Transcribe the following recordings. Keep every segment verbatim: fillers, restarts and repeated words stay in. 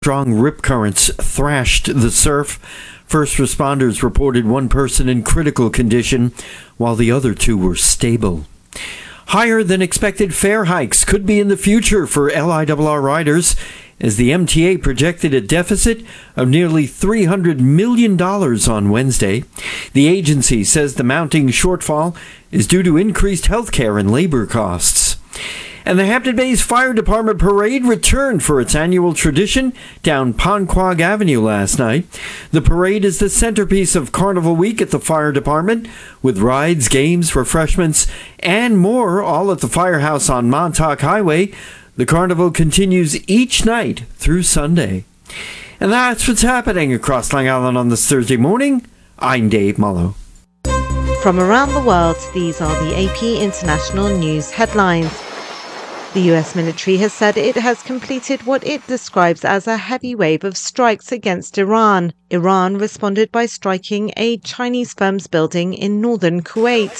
Strong rip currents thrashed the surf. First responders reported one person in critical condition, while the other two were stable. Higher than expected fare hikes could be in the future for L I R R riders, as the M T A projected a deficit of nearly three hundred million dollars on Wednesday. The agency says the mounting shortfall is due to increased health care and labor costs. And the Hampton Bays Fire Department Parade returned for its annual tradition down Ponquag Avenue last night. The parade is the centerpiece of Carnival Week at the Fire Department, with rides, games, refreshments, and more, all at the Firehouse on Montauk Highway. The carnival continues each night through Sunday. And that's what's happening across Long Island on this Thursday morning. I'm Dave Mullo. From around the world, these are the A P International News headlines. The U S military has said it has completed what it describes as a heavy wave of strikes against Iran. Iran responded by striking a Chinese firm's building in northern Kuwait.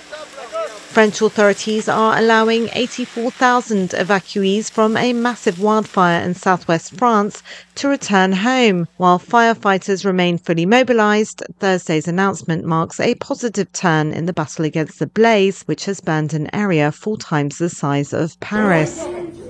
French authorities are allowing eighty-four thousand evacuees from a massive wildfire in southwest France to return home. While firefighters remain fully mobilized, Thursday's announcement marks a positive turn in the battle against the blaze, which has burned an area four times the size of Paris.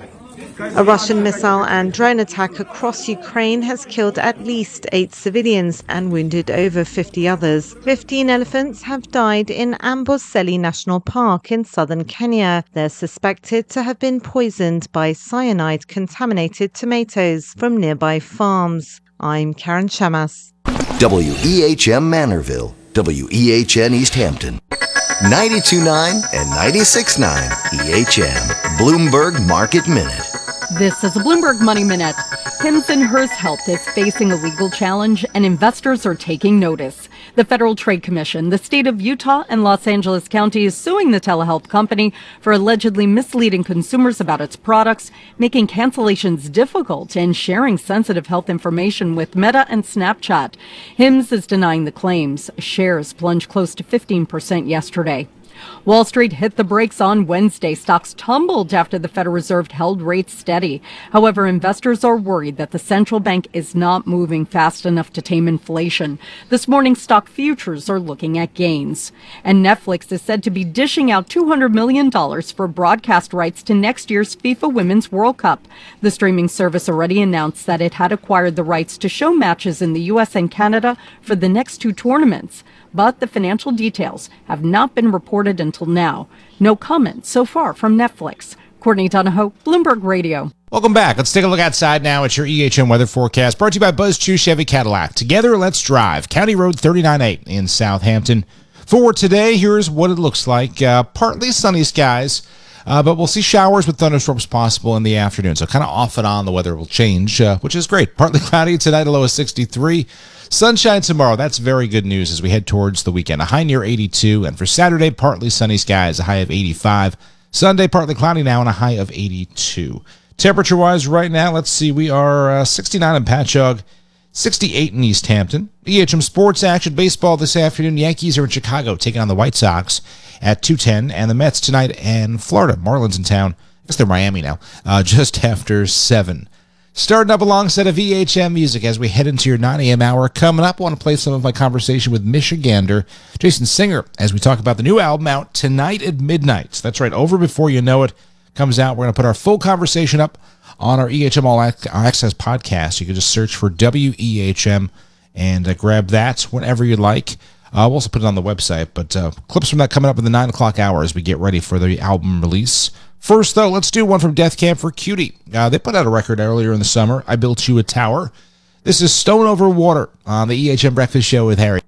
A Russian missile and drone attack across Ukraine has killed at least eight civilians and wounded over fifty others. Fifteen elephants have died in Amboseli National Park in southern Kenya. They're suspected to have been poisoned by cyanide-contaminated tomatoes from nearby farms. I'm Karen Shamas. W E H M Manorville, W E H N East Hampton, ninety-two point nine and ninety-six point nine E H M, Bloomberg Market Minute. This is a Bloomberg Money Minute. Hims and Hers Health is facing a legal challenge, and investors are taking notice. The Federal Trade Commission, the state of Utah, and Los Angeles County is suing the telehealth company for allegedly misleading consumers about its products, making cancellations difficult, and sharing sensitive health information with Meta and Snapchat. Hims is denying the claims. Shares plunged close to fifteen percent yesterday. Wall Street hit the brakes on Wednesday. Stocks tumbled after the Federal Reserve held rates steady. However, investors are worried that the central bank is not moving fast enough to tame inflation. This morning, stock futures are looking at gains. And Netflix is said to be dishing out two hundred million dollars for broadcast rights to next year's FIFA Women's World Cup. The streaming service already announced that it had acquired the rights to show matches in the U S and Canada for the next two tournaments. But the financial details have not been reported until now. No comment so far from Netflix. Courtney Donahoe, Bloomberg Radio. Welcome back. Let's take a look outside now at your E H M weather forecast. Brought to you by Buzz Chu Chevy Cadillac. Together, let's drive. County Road thirty-nine eight in Southampton. For today, here's what it looks like. Uh, partly sunny skies, uh, but we'll see showers with thunderstorms possible in the afternoon. So kind of off and on, the weather will change, uh, which is great. Partly cloudy tonight, a low of sixty-three. Sunshine tomorrow. That's very good news as we head towards the weekend. A high near eighty-two. And for Saturday, partly sunny skies, a high of eighty-five. Sunday, partly cloudy now, and a high of eighty-two. Temperature-wise right now, let's see, we are uh, sixty-nine in Patchogue, sixty-eight in East Hampton. E H M Sports Action Baseball this afternoon. Yankees are in Chicago taking on the White Sox at two ten. And the Mets tonight in Florida. Marlins in town. I guess they're Miami now. Uh, just after seven. Starting up alongside of E H M music as we head into your nine a.m. hour. Coming up, I want to play some of my conversation with Michigander, Jason Singer, as we talk about the new album out tonight at midnight. That's right, Over Before You Know It comes out. We're going to put our full conversation up on our E H M All Access podcast. You can just search for W E H M and uh, grab that whenever you like. Uh, we'll also put it on the website, but uh, clips from that coming up in the nine o'clock hour as we get ready for the album release. First, though, let's do one from Death Camp for Cutie. Uh, they put out a record earlier in the summer, I Built You a Tower. This is Stone Over Water on the E H M Breakfast Show with Harry.